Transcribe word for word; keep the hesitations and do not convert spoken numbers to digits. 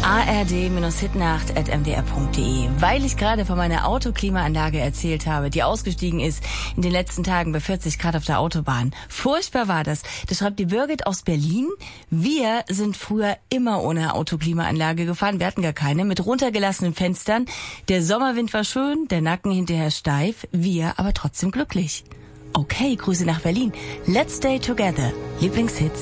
a r d Hitnacht at m d r punkt d e. Weil ich gerade von meiner Autoklimaanlage erzählt habe, die ausgestiegen ist in den letzten Tagen bei vierzig Grad auf der Autobahn. Furchtbar war das. Das schreibt die Birgit aus Berlin. Wir sind früher immer ohne Autoklimaanlage gefahren. Wir hatten gar keine. Mit runtergelassenen Fenstern. Der Sommerwind war schön, der Nacken hinterher steif. Wir aber trotzdem glücklich. Okay, Grüße nach Berlin. Let's stay together. Lieblingshits.